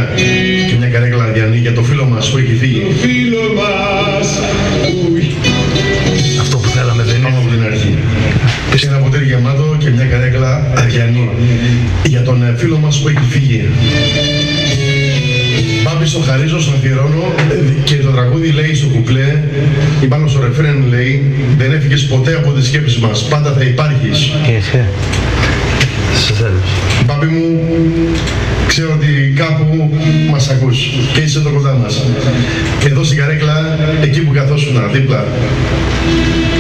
και μια καρέκλα αδιανή για το φίλο μας που έχει φύγει. Το φίλο μας. Αυτό που θέλαμε δεν είναι. Πάμε από την αρχή. Και ένα ποτήρι γεμάτο και μια καρέκλα αδιανή για τον φίλο μας που έχει φύγει. Μπάμπη στο χαρίζω, στον αφιερώνω και το τραγούδι λέει στο κουπλέ ή πάνω στο ρεφρέν λέει δεν έφυγες ποτέ από τις σκέψεις μας, πάντα θα υπάρχεις. Και εσύ. Σε θέλω. Μπάμπη μου, ξέρω ότι κάπου μας ακούς και είσαι εδώ κοντά μας. Εδώ στην καρέκλα, εκεί που καθόσουνα δίπλα.